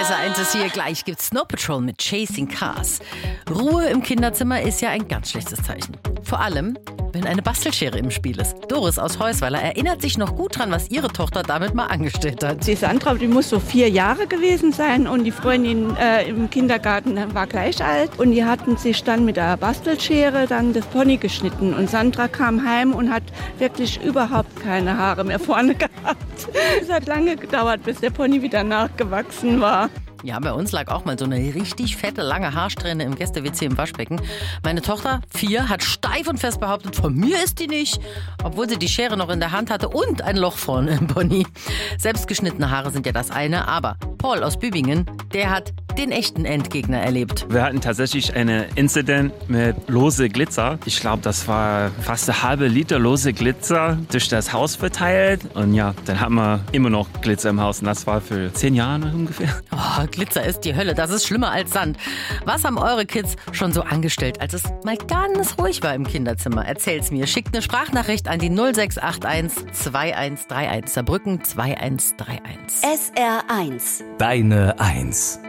SR1 ist hier. Gleich gibt's Snow Patrol mit Chasing Cars. Ruhe im Kinderzimmer ist ja ein ganz schlechtes Zeichen. Vor allem, wenn eine Bastelschere im Spiel ist. Doris aus Heusweiler erinnert sich noch gut dran, was ihre Tochter damit mal angestellt hat. Die Sandra, die muss so 4 Jahre gewesen sein und die Freundin im Kindergarten war gleich alt. Und die hatten sich dann mit der Bastelschere dann das Pony geschnitten. Und Sandra kam heim und hat wirklich überhaupt keine Haare mehr vorne gehabt. Es hat lange gedauert, bis der Pony wieder nachgewachsen war. Ja, bei uns lag auch mal so eine richtig fette, lange Haarsträhne im Gäste-WC im Waschbecken. Meine Tochter, 4, hat steif und fest behauptet, von mir ist die nicht. Obwohl sie die Schere noch in der Hand hatte und ein Loch vorne im Pony. Selbstgeschnittene Haare sind ja das eine, aber Paul aus Bübingen, der hat den echten Endgegner erlebt. Wir hatten tatsächlich eine Incident mit lose Glitzer. Ich glaube, das war fast eine halbe Liter lose Glitzer durch das Haus verteilt. Und ja, dann haben wir immer noch Glitzer im Haus. Und das war für 10 Jahre ungefähr. Oh, Glitzer ist die Hölle, das ist schlimmer als Sand. Was haben eure Kids schon so angestellt, als es mal ganz ruhig war im Kinderzimmer? Erzähl's mir. Schickt eine Sprachnachricht an die 0681 2131. Saarbrücken 2131. SR1. Deine 1.